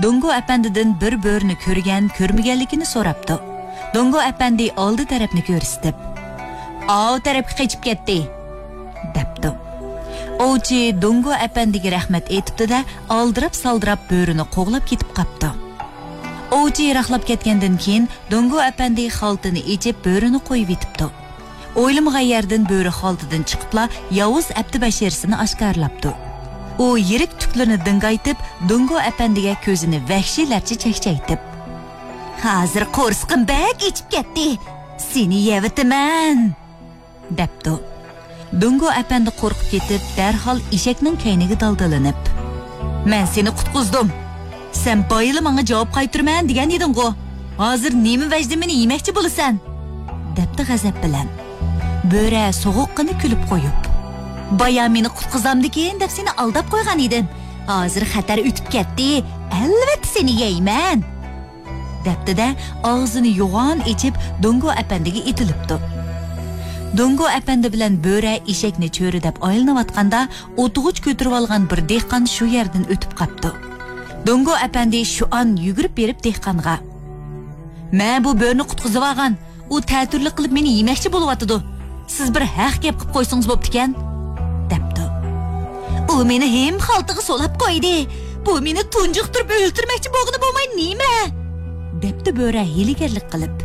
Dongo apandidan bir bo'rini ko'rgan, ko'rmaganligini so'rabdi. Dongo apandi oldi tarafni ko'rsatib, "O tarafga qochib ketdi", debdi. Ovchi Dongo apandiga rahmat aytibdi-da, oldirab-saldirab bo'rini qo'g'lab ketib qapti. Ovchi yaraqlab ketgandan keyin Dongo apandi xaltini ichib bo'rini qo'yib yetibdi. O'ylamag'an yerdan bo'ri xaltidan chiqibla yovuz abdi bashirsini oshkorlabdi. U yirik tuklarini dingaytib, Dongo apandiga ko'zini vahshiylarcha chaqchaytib, "Hozir qo'rsqim bak ichib ketdi. Seni yevitaman", debdi. Dongo apandi qo'rqib ketib, darhol eshakning kayniga daldalanib, "Men seni qutqizdim. Sen boyili menga javob qaytarman degan eding-ku. Hozir nima vajdimini yemoqchi bo'lasan?" debdi g'azab bilan. Bo'ri so'g'uqqina kulib qo'yib, "Boya meni qutqizamdikin deb seni aldab qo'ygan edim. Hozir xatar o'tib ketdi. Albatta seni yeyman", debdi-da, og'zini yo'g'on ichib Dongo apandiga itilibdi. Dongo apandi bilan bo'ri eshakni cho'ridab aylanayotganda o'tug'ich ko'tarib olgan bir dehqon shu yerdan o'tib qapti. Dongo apandi shu an yugurib berib dehqonga, "Men bu bo'rini qutqizib olgan. U ta'turlik qilib meni yemoqchi bo'lyapti. Siz bir haq gap qilib qo'ysangiz bo'pti-kan", debdi. "U meni hem xaltiga solab qo'ydi. Bu meni tunjiqtirib o'ltirmoqchi bo'lg'ini bo'lmay nima?" debdi bo'ri hiylagarlik qilib.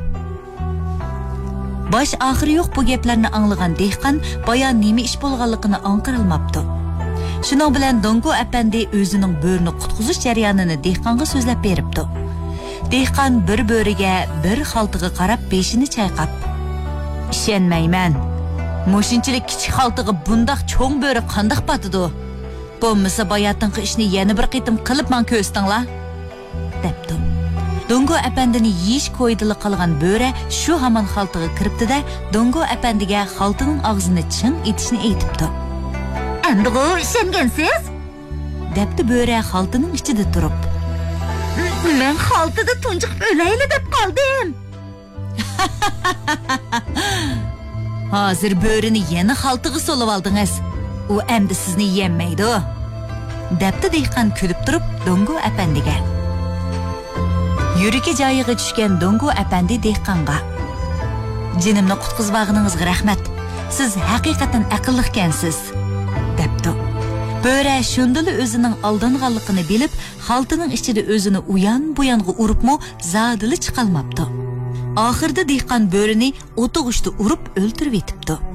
Bosh oxiri yo'q bu gaplarni anglagan dehqon boya nima ish bo'lganligini anqirolmabdi. Shuning bilan Dongo apandi o'zining bo'rini qutqizish jarayonini dehqonga so'zlab beribdi. Dehqon bir bo'riga, bir xaltiga qarab beshini chayqab, "Ishonmayman. Mo'shinchilik kichik xaltiga bundoq cho'ng bo'ri qandoq patidi? Bo'lmasa boyatinqi ishni yana bir qitim qilib men ko'rstinglar", debdi. Dongo apandini yeyish qo'ydili qolgan bo'ri shu hamon xaltiga kiribdi-da, Dongo apandiga xaltining og'zini ching etishni aytibdi. "Endi ishongansiz?" debdi bo'ri xaltining ichida turib. "Men xaltida tunjiqib o'layli deb qoldim." "Hozir bo'rini yana xaltiga solib oldingiz. U endi sizni yemaydi", debdi dehqon kulib turib Dongo apandiga. Yuragi joyiga tushgan Dongo apandi dehqonga, "Jinimni qutqizganingizga rahmat. Siz haqiqatan aqllikansiz", debdi. Bo'ri shundili o'zining aldanganligini bilib, xaltining ichida o'zini uyan-buyanga uribmi, zadili chiqolmabdi. Oxirda dehqon bo'rini o'tug'ishda urib o'ltirib etibdi.